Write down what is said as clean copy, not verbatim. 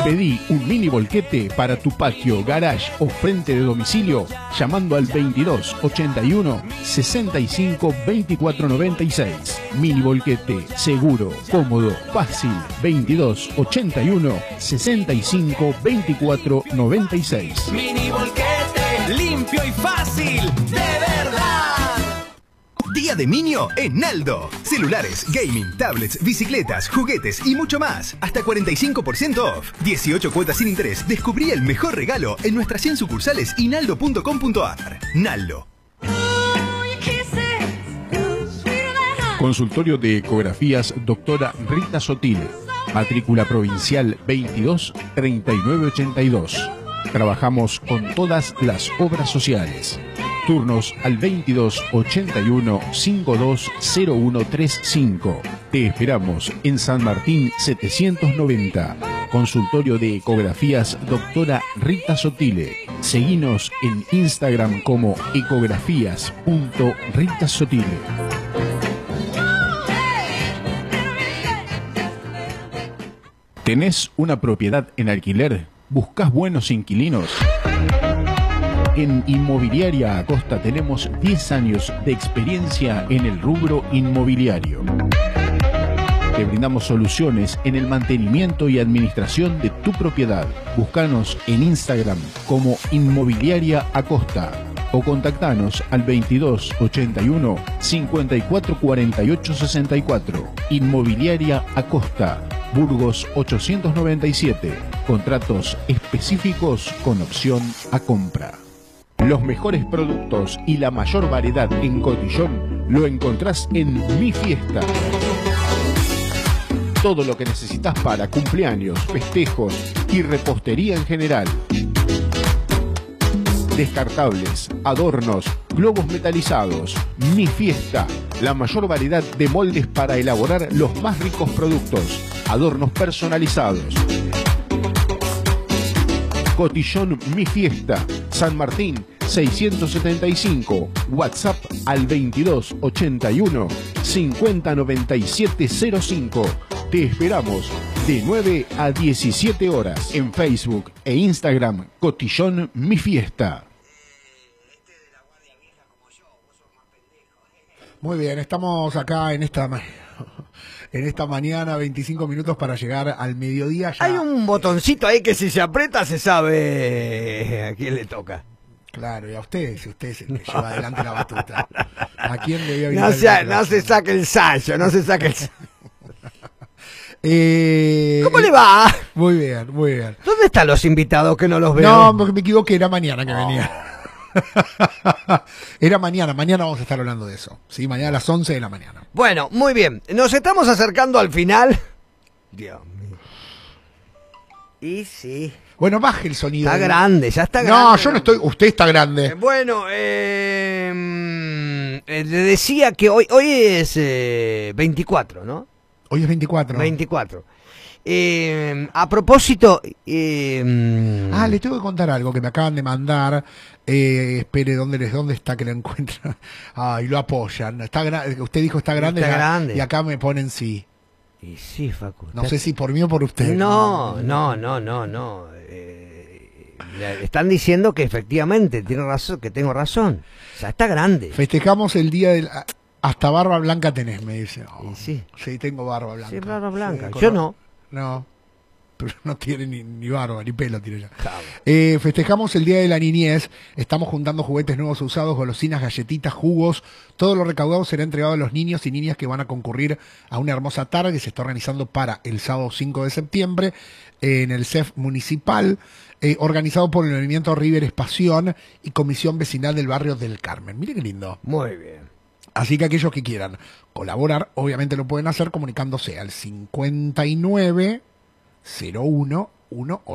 Pedí un mini volquete para tu patio, garage o frente de domicilio llamando al 22 81 65 24 96. Mini volquete, seguro, cómodo, fácil. 22 81 65 24 96. Mini volquete, limpio y fácil, de verdad. Día de niño en Naldo. Celulares, gaming, tablets, bicicletas, juguetes y mucho más. Hasta 45% off. 18 cuotas sin interés. Descubrí el mejor regalo en nuestras 100 sucursales y naldo.com.ar. Naldo. Consultorio de Ecografías Doctora Rita Sotile. Matrícula provincial 22 3982. Trabajamos con todas las obras sociales. Turnos al 22 81 520135. Te esperamos en San Martín 790. Consultorio de Ecografías Doctora Rita Sotile. Seguinos en Instagram como ecografías.ritasotile. ¿Tenés una propiedad en alquiler? ¿Buscás buenos inquilinos? En Inmobiliaria Acosta tenemos 10 años de experiencia en el rubro inmobiliario. Te brindamos soluciones en el mantenimiento y administración de tu propiedad. Búscanos en Instagram como Inmobiliaria Acosta o contactanos al 22 81 54 48 64. Inmobiliaria Acosta, Burgos 897. Contratos específicos con opción a compra. Los mejores productos y la mayor variedad en cotillón lo encontrás en Mi Fiesta. Todo lo que necesitas para cumpleaños, festejos y repostería en general. Descartables, adornos, globos metalizados. Mi Fiesta, la mayor variedad de moldes para elaborar los más ricos productos. Adornos personalizados. Cotillón Mi Fiesta, San Martín 675, WhatsApp al 22 81 50 97 05. Te esperamos de 9 a 17 horas en Facebook e Instagram, Cotillón Mi Fiesta. Muy bien, estamos acá en esta mañana, 25 minutos para llegar al mediodía. Ya... Hay un botoncito ahí que si se aprieta se sabe a quién le toca. Claro, y a usted, si usted es el que lleva adelante la batuta. ¿A quién le voy a No se saque el sayo, no se saque el sayo. ¿Cómo le va? Muy bien, muy bien. ¿Dónde están los invitados que no los veo? No, me equivoqué, era mañana que venía. Era mañana vamos a estar hablando de eso. Sí, mañana a las 11 de la mañana. Bueno, muy bien. Nos estamos acercando al final. Dios mío. Y sí. Bueno, baje el sonido. Está grande, ya está grande. No, yo no estoy. Usted está grande. Bueno, le decía que hoy es 24, ¿no? Hoy es 24. 24. A propósito... le tengo que contar algo que me acaban de mandar. Espere, ¿dónde está que lo encuentran? Y lo apoyan. Usted dijo está grande. Está grande. Y acá me ponen sí. Y sí, Facu. No sé si por mí o por usted. No. Están diciendo que efectivamente tiene razón, que tengo razón. O sea, está grande. Festejamos el día del... Hasta barba blanca tenés, me dice. Sí. Sí, tengo barba blanca. Sí, barba blanca. Sí, yo no. No. Pero no tiene ni barba, ni pelo tiene ya. Claro. Festejamos el Día de la Niñez. Estamos juntando juguetes nuevos usados, golosinas, galletitas, jugos. Todo lo recaudado será entregado a los niños y niñas que van a concurrir a una hermosa tarde que se está organizando para el sábado 5 de septiembre en el CEF municipal, organizado por el Movimiento River Espación y Comisión Vecinal del Barrio del Carmen. Mire qué lindo. Muy bien. Así que aquellos que quieran colaborar, obviamente lo pueden hacer comunicándose al 59 01 18.